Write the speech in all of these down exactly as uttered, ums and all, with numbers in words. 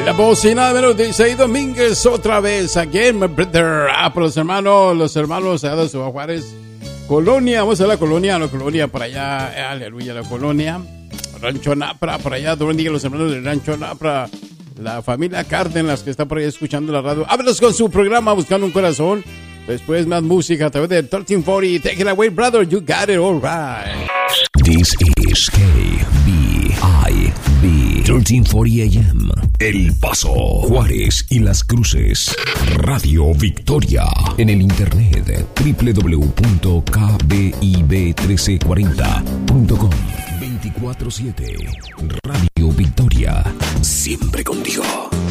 En la bocina de menos dieciséis Domínguez, otra vez, again, my brother. Ah, por los hermanos, los hermanos allá de Ciudad Juárez, Colonia, vamos a la Colonia, la Colonia, por allá, aleluya, la Colonia, Rancho Napra, por allá, Dios bendiga a los hermanos del Rancho Napra, la familia Cárdenas que está por ahí escuchando la radio. Háblanos con su programa, Buscando un Corazón. Después más música a través de trece cuarenta. Take it away, brother, you got it all right. This is K B I B trece cuarenta A M. El Paso, Juárez y Las Cruces. Radio Victoria. En el internet doble u doble u doble u punto k b i b trece cuarenta punto com. veinticuatro siete. Radio Victoria. Siempre contigo.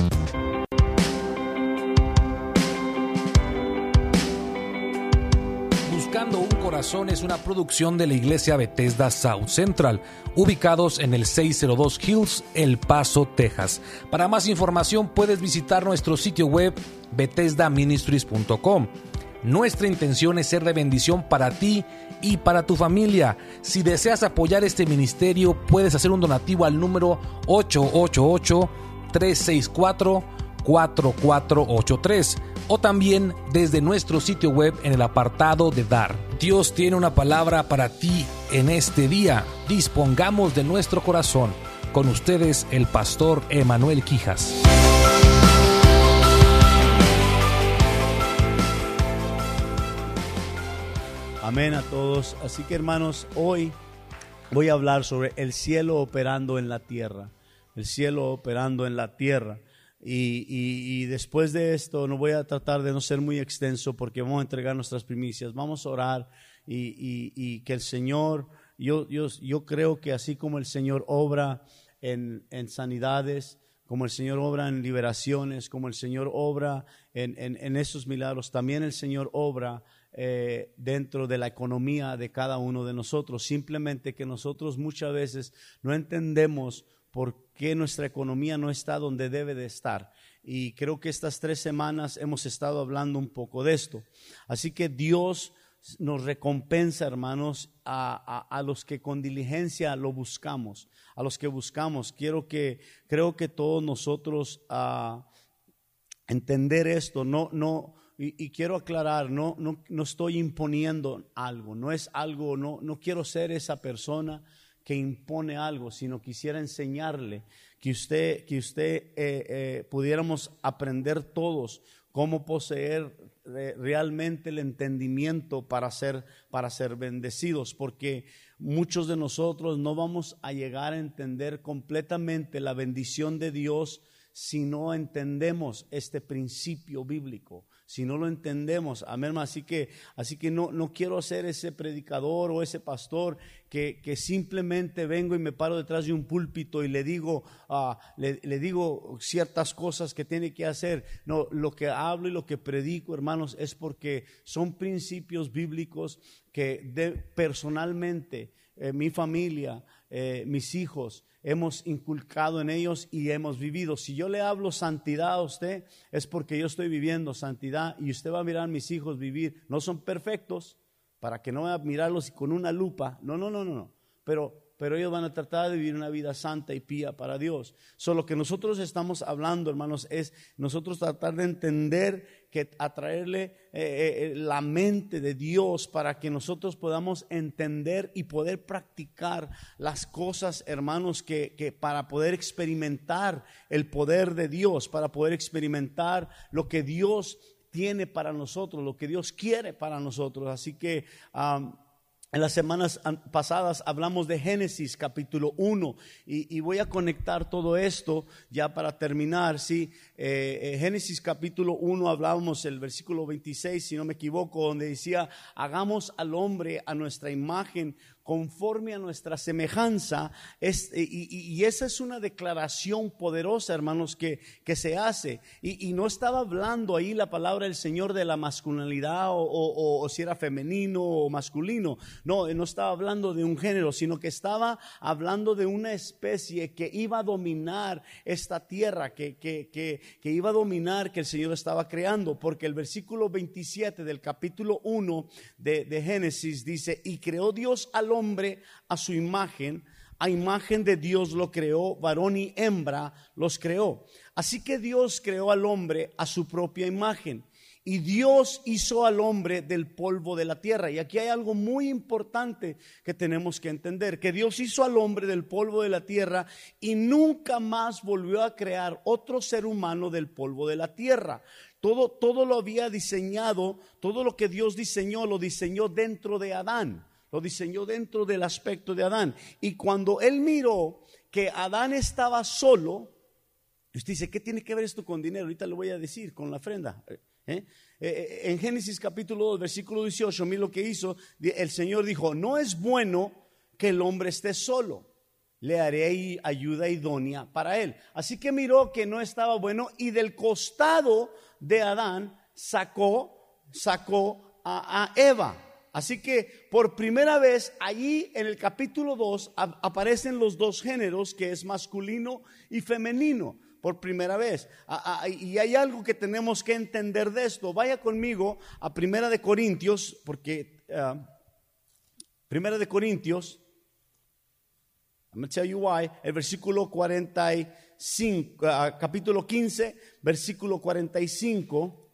Buscando un Corazón es una producción de la Iglesia Bethesda South Central, ubicados en el seiscientos dos Hills, El Paso, Texas. Para más información puedes visitar nuestro sitio web bethesda ministries punto com. Nuestra intención es ser de bendición para ti y para tu familia. Si deseas apoyar este ministerio, puedes hacer un donativo al número ocho ocho ocho, tres seis cuatro, cuatro cuatro ocho tres o también desde nuestro sitio web en el apartado de Dar. Dios tiene una palabra para ti en este día. Dispongamos de nuestro corazón. Con ustedes, el pastor Emanuel Quijas. Amén a todos. Así que, hermanos, hoy voy a hablar sobre el cielo operando en la tierra. El cielo operando en la tierra. Y, y, y después de esto no voy a tratar de no ser muy extenso porque vamos a entregar nuestras primicias, vamos a orar y, y, y que el Señor, yo, yo, yo creo que así como el Señor obra en, en sanidades, como el Señor obra en liberaciones, como el Señor obra en, en, en esos milagros, también el Señor obra eh, dentro de la economía de cada uno de nosotros. Simplemente que nosotros muchas veces no entendemos por qué nuestra economía no está donde debe de estar. Y creo que estas tres semanas hemos estado hablando un poco de esto. Así que Dios nos recompensa, hermanos, a, a, a los que con diligencia lo buscamos, a los que buscamos. Quiero que, creo que todos nosotros uh, entender esto, no, no, y, y quiero aclarar, no, no, no estoy imponiendo algo, no es algo, no, no quiero ser esa persona que impone algo, sino quisiera enseñarle que usted, que usted eh, eh, pudiéramos aprender todos cómo poseer eh, realmente el entendimiento para ser, para ser bendecidos, porque muchos de nosotros no vamos a llegar a entender completamente la bendición de Dios si no entendemos este principio bíblico. Si no lo entendemos, amén. Así que, así que no, no quiero ser ese predicador o ese pastor que, que simplemente vengo y me paro detrás de un púlpito y le digo, uh, le, le digo ciertas cosas que tiene que hacer. No, lo que hablo y lo que predico, hermanos, es porque son principios bíblicos que de, personalmente eh, mi familia, eh, mis hijos, hemos inculcado en ellos y hemos vivido. Si yo le hablo santidad a usted, es porque yo estoy viviendo santidad y usted va a mirar a mis hijos vivir. No son perfectos, para que no vaya a mirarlos con una lupa. No, no, no, no, no. Pero, pero ellos van a tratar de vivir una vida santa y pía para Dios. Solo que nosotros estamos hablando, hermanos, es nosotros tratar de entender que atraerle eh, eh, la mente de Dios para que nosotros podamos entender y poder practicar las cosas, hermanos, que, que para poder experimentar el poder de Dios, para poder experimentar lo que Dios tiene para nosotros, lo que Dios quiere para nosotros. Así que um, en las semanas pasadas hablamos de Génesis capítulo uno y, y voy a conectar todo esto ya para terminar. ¿Sí? Eh, eh, Génesis capítulo uno hablábamos el versículo veintiséis, si no me equivoco, donde decía: hagamos al hombre a nuestra imagen, conforme a nuestra semejanza. Es, y, y, y esa es una declaración poderosa, hermanos, que, que se hace. Y, y no estaba hablando ahí la palabra del Señor de la masculinidad o, o, o si era femenino o masculino. No, no estaba hablando de un género, sino que estaba hablando de una especie que iba a dominar esta tierra, que, que, que, que iba a dominar, que el Señor estaba creando. Porque el versículo veintisiete del capítulo uno de, de Génesis dice: y creó Dios al hombre a su imagen, A imagen de Dios lo creó, varón y hembra los creó. Así que Dios creó al hombre a su propia imagen. Y Dios hizo al hombre del polvo de la tierra. Y aquí hay algo muy importante que tenemos que entender, que Dios hizo al hombre del polvo de la tierra y nunca más volvió a crear otro ser humano del polvo de la tierra. Todo, todo lo había diseñado, todo lo que Dios diseñó, lo diseñó dentro de Adán. Lo diseñó dentro del aspecto de Adán. Y cuando él miró que Adán estaba solo, usted dice, ¿qué tiene que ver esto con dinero? Ahorita le voy a decir, con la ofrenda. ¿Eh? Eh, en Génesis capítulo dos, versículo dieciocho, mira lo que hizo. El Señor dijo, no es bueno que el hombre esté solo, le haré ayuda idónea para él. Así que miró que no estaba bueno y del costado de Adán sacó, sacó a, a Eva. Así que por primera vez allí en el capítulo dos a, aparecen los dos géneros, que es masculino y femenino. Por primera vez. A, a, y hay algo que tenemos que entender de esto. Vaya conmigo a Primera de Corintios, porque uh, Primera de Corintios, I'm going to tell you why, el versículo cuarenta y cinco, uh, capítulo quince, versículo cuarenta y cinco.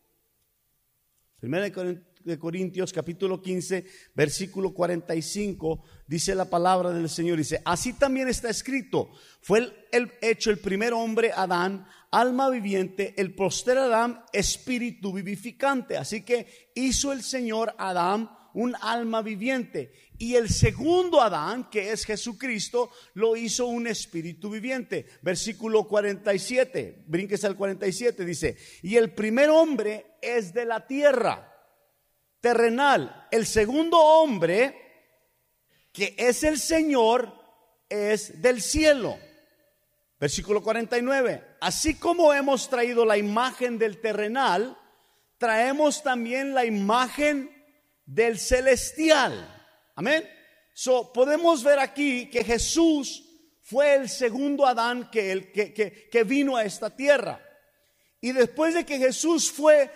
Primera de Corintios. de Corintios capítulo quince versículo cuarenta y cinco dice la palabra del Señor, dice, así también está escrito, fue el, el hecho el primer hombre Adán, alma viviente, el postrer Adán, espíritu vivificante. Así que hizo el Señor Adán un alma viviente, y el segundo Adán, que es Jesucristo, lo hizo un espíritu viviente. Versículo cuarenta y siete, brínquese al cuarenta y siete, dice, y el primer hombre es de la tierra, terrenal. El segundo hombre, que es el Señor, es del cielo. Versículo cuarenta y nueve. Así como hemos traído la imagen del terrenal, traemos también la imagen del celestial. Amén. So, podemos ver aquí que Jesús fue el segundo Adán que, el, que, que, que vino a esta tierra. Y después de que Jesús fue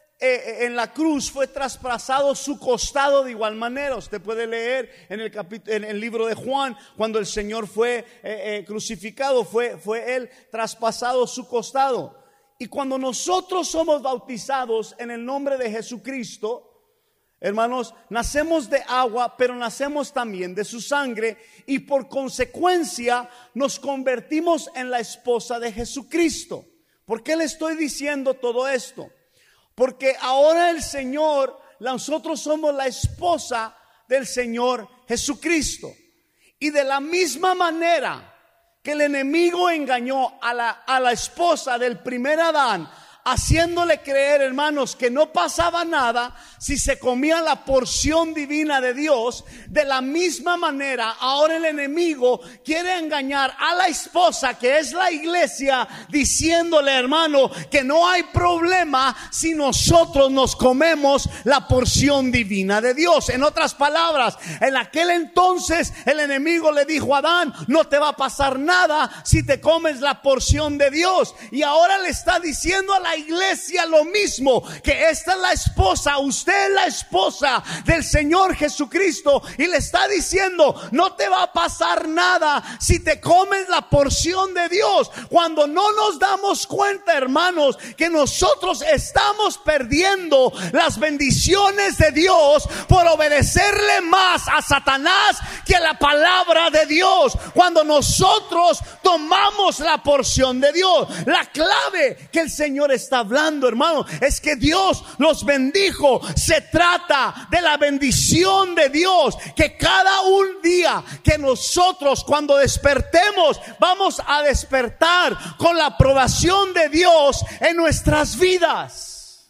Eh, en la cruz, fue traspasado su costado de igual manera. Usted puede leer en el capítulo, en el libro de Juan, cuando el Señor fue eh, eh, crucificado, fue, fue él traspasado su costado. Y cuando nosotros somos bautizados en el nombre de Jesucristo, hermanos, nacemos de agua, pero nacemos también de su sangre, y por consecuencia nos convertimos en la esposa de Jesucristo. ¿Por qué le estoy diciendo todo esto? Porque ahora el Señor, nosotros somos la esposa del Señor Jesucristo. Y de la misma manera que el enemigo engañó a la, a la esposa del primer Adán, haciéndole creer, hermanos, que no pasaba nada si se comía la porción divina de Dios, de la misma manera ahora el enemigo quiere engañar a la esposa, que es la iglesia, diciéndole, hermano, que no hay problema si nosotros nos comemos la porción divina de Dios. En otras palabras, en aquel entonces el enemigo le dijo a Adán, no te va a pasar nada si te comes la porción de Dios. Y ahora le está diciendo a la iglesia lo mismo, que esta es la esposa, usted es la esposa del Señor Jesucristo, y le está diciendo, no te va a pasar nada si te comes la porción de Dios. Cuando no nos damos cuenta, hermanos, que nosotros estamos perdiendo las bendiciones de Dios por obedecerle más a Satanás que a la palabra de Dios. Cuando nosotros tomamos la porción de Dios, la clave que el Señor está está hablando, hermano, es que Dios los bendijo. Se trata de la bendición de Dios, que cada un día que nosotros cuando despertemos vamos a despertar con la aprobación de Dios en nuestras vidas.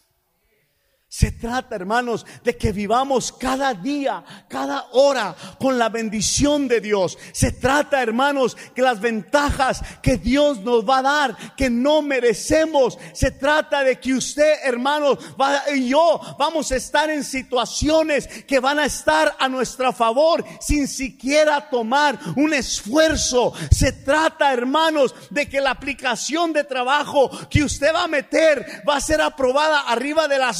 Se trata, hermanos, de que vivamos cada día, cada hora con la bendición de Dios. Se trata, hermanos, que las ventajas que Dios nos va a dar, que no merecemos. Se trata de que usted, hermanos, va, y yo vamos a estar en situaciones que van a estar a nuestro favor sin siquiera tomar un esfuerzo. Se trata, hermanos, de que la aplicación de trabajo que usted va a meter va a ser aprobada arriba de las mil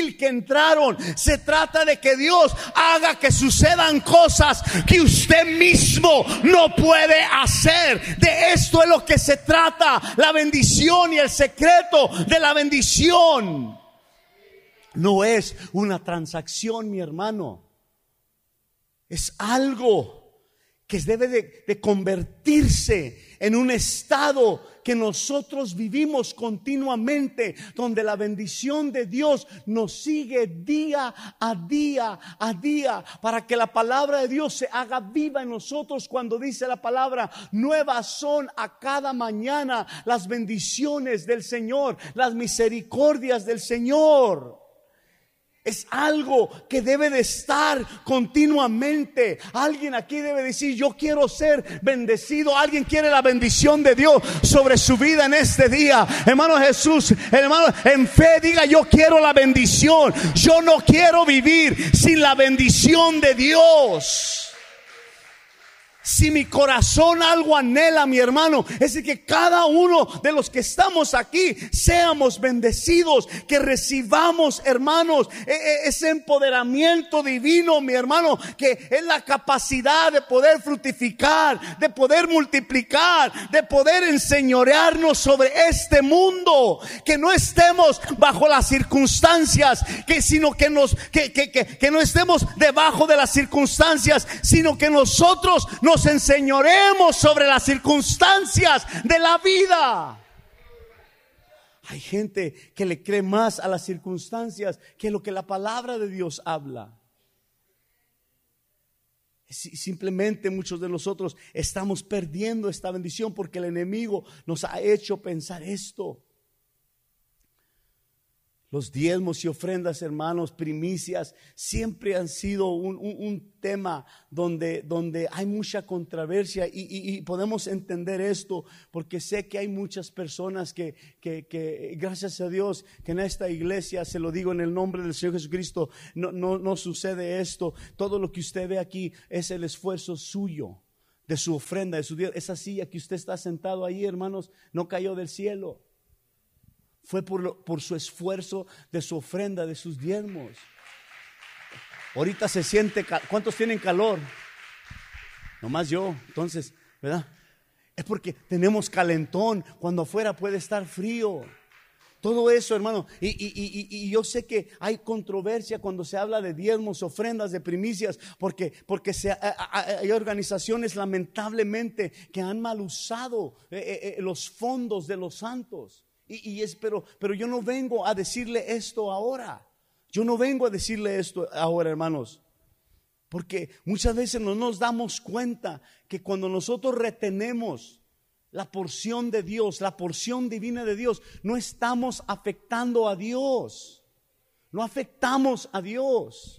mil que entraron. Se trata de que Dios haga que sucedan cosas que usted mismo no puede hacer. De esto es lo que se trata, la bendición, y el secreto de la bendición no es una transacción, mi hermano. Es algo que debe de, de convertirse en un estado que nosotros vivimos continuamente, donde la bendición de Dios nos sigue día a día a día, para que la palabra de Dios se haga viva en nosotros. Cuando dice la palabra, nuevas son a cada mañana las bendiciones del Señor, las misericordias del Señor. Es algo que debe de estar continuamente. Alguien aquí debe decir: yo quiero ser bendecido. Alguien quiere la bendición de Dios sobre su vida en este día. Hermano Jesús, hermano, en fe diga: yo quiero la bendición. Yo no quiero vivir sin la bendición de Dios. Si mi corazón algo anhela, mi hermano, es de que cada uno de los que estamos aquí seamos bendecidos, que recibamos, hermanos, ese empoderamiento divino, mi hermano, que es la capacidad de poder fructificar, de poder multiplicar, de poder enseñorearnos sobre este mundo, que no estemos bajo las circunstancias, que sino que nos que, que, que, que no estemos debajo de las circunstancias, sino que nosotros nos enseñoremos sobre las circunstancias de la vida. Hay gente que le cree más a las circunstancias que lo que la palabra de Dios habla. Simplemente muchos de nosotros estamos perdiendo esta bendición porque el enemigo nos ha hecho pensar esto. Los diezmos y ofrendas, hermanos, primicias, siempre han sido un, un, un tema donde, donde hay mucha controversia, y, y, y podemos entender esto porque sé que hay muchas personas que, que, que, gracias a Dios, que en esta iglesia, se lo digo en el nombre del Señor Jesucristo, no, no, no sucede esto. Todo lo que usted ve aquí es el esfuerzo suyo, de su ofrenda, de su diezmo. Esa silla que usted está sentado ahí, hermanos, no cayó del cielo. Fue por, lo, por su esfuerzo, de su ofrenda, de sus diezmos. Ahorita se siente, ¿cuántos tienen calor? Nomás yo, entonces, ¿verdad? Es porque tenemos calentón, cuando afuera puede estar frío. Todo eso, hermano, y, y, y, y yo sé que hay controversia cuando se habla de diezmos, ofrendas, de primicias, porque, porque se, hay organizaciones lamentablemente que han mal usado eh, eh, los fondos de los santos. Y, y es, pero, pero yo no vengo a decirle esto ahora. Yo no vengo a decirle esto ahora, hermanos. Porque muchas veces no nos damos cuenta que cuando nosotros retenemos la porción de Dios, la porción divina de Dios, no estamos afectando a Dios. No afectamos a Dios.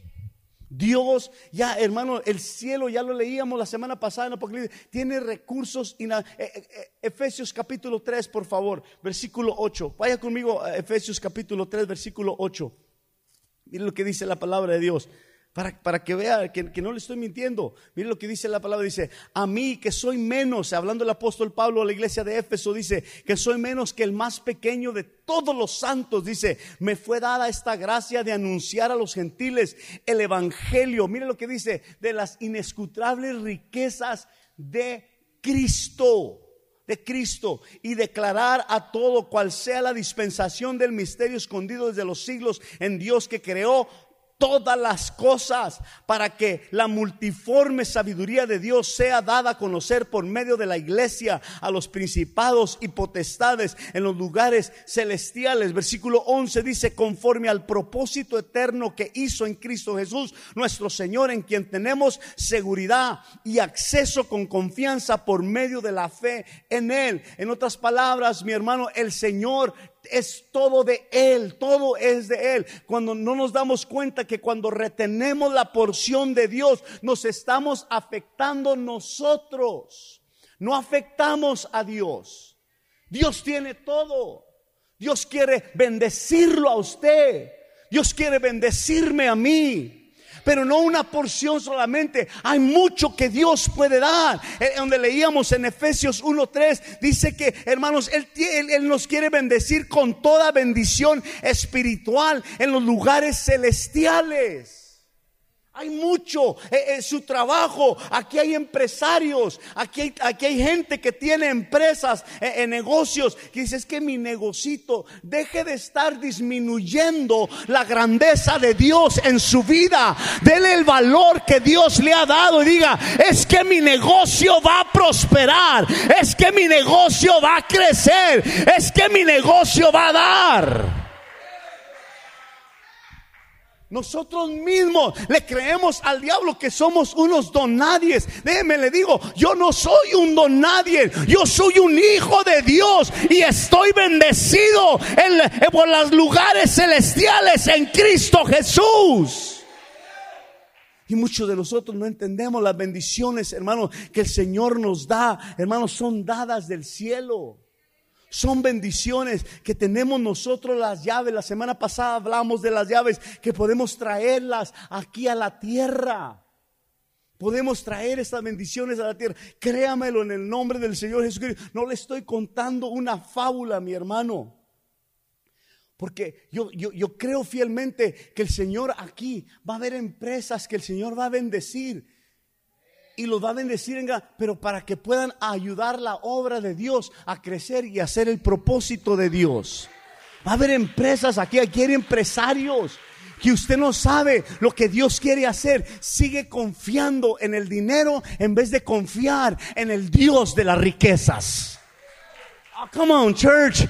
Dios, ya hermano, el cielo, ya lo leíamos la semana pasada en Apocalipsis, tiene recursos. Ina, eh, eh, Efesios capítulo tres, por favor, versículo ocho. Vaya conmigo a Efesios capítulo tres, versículo ocho. Mire lo que dice la palabra de Dios, para, para que vea que, que no le estoy mintiendo. Mire lo que dice la palabra, dice: a mí que soy menos, hablando el apóstol Pablo a la iglesia de Éfeso, dice que soy menos que el más pequeño de todos los santos. Dice: me fue dada esta gracia de anunciar a los gentiles el evangelio. Mire lo que dice: de las inescrutables riquezas de Cristo. De Cristo, y declarar a todo cual sea la dispensación del misterio escondido desde los siglos en Dios, que creó todas las cosas, para que la multiforme sabiduría de Dios sea dada a conocer por medio de la iglesia a los principados y potestades en los lugares celestiales. Versículo once dice: conforme al propósito eterno que hizo en Cristo Jesús nuestro Señor, en quien tenemos seguridad y acceso con confianza por medio de la fe en Él. En otras palabras, mi hermano, el Señor es todo de Él, todo es de Él. Cuando no nos damos cuenta que cuando retenemos la porción de Dios, nos estamos afectando nosotros, no afectamos a Dios. Dios tiene todo. Dios quiere bendecirlo a usted. Dios quiere bendecirme a mí. Pero no una porción solamente, hay mucho que Dios puede dar. Eh, donde leíamos en Efesios uno tres, dice que, hermanos, él, él, él nos quiere bendecir con toda bendición espiritual en los lugares celestiales. Hay mucho, eh, eh, su trabajo, aquí hay empresarios, aquí hay, aquí hay gente que tiene empresas, eh, eh, negocios, que dice, es que mi negocito, deje de estar disminuyendo la grandeza de Dios en su vida, dele el valor que Dios le ha dado y diga, es que mi negocio va a prosperar, es que mi negocio va a crecer, es que mi negocio va a dar. Nosotros mismos le creemos al diablo que somos unos donadies. Déjeme le digo, yo no soy un donadie, yo soy un hijo de Dios y estoy bendecido en, en, por los lugares celestiales en Cristo Jesús. Y muchos de nosotros no entendemos las bendiciones, hermanos, que el Señor nos da. Hermanos, son dadas del cielo. Son bendiciones que tenemos nosotros las llaves. La semana pasada hablamos de las llaves que podemos traerlas aquí a la tierra. Podemos traer estas bendiciones a la tierra. Créamelo en el nombre del Señor Jesucristo. No le estoy contando una fábula, mi hermano. Porque yo, yo, yo creo fielmente que el Señor aquí va a haber empresas que el Señor va a bendecir. Y los va a bendecir, en, pero para que puedan ayudar la obra de Dios a crecer y hacer el propósito de Dios. Va a haber empresas aquí, aquí hay empresarios que usted no sabe lo que Dios quiere hacer. Sigue confiando en el dinero en vez de confiar en el Dios de las riquezas. Oh, come on, church.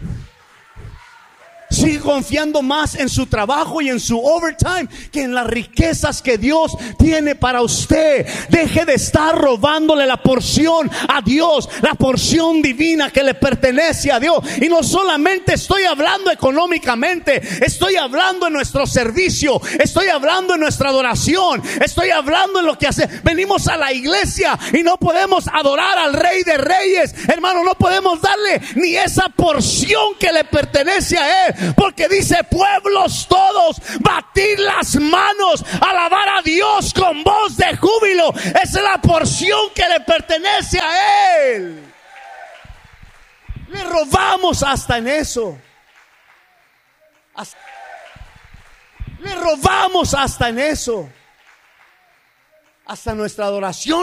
Sigue confiando más en su trabajo y en su overtime que en las riquezas que Dios tiene para usted. Deje de estar robándole la porción a Dios, la porción divina que le pertenece a Dios. Y no solamente estoy hablando económicamente, estoy hablando en nuestro servicio, estoy hablando en nuestra adoración, estoy hablando en lo que hace. Venimos a la iglesia y no podemos adorar al Rey de Reyes, hermano, no podemos darle ni esa porción que le pertenece a Él. Porque dice, pueblos todos, batir las manos, alabar a Dios con voz de júbilo. Esa es la porción que le pertenece a Él. Le robamos hasta en eso. Hasta, le robamos hasta en eso. Hasta nuestra adoración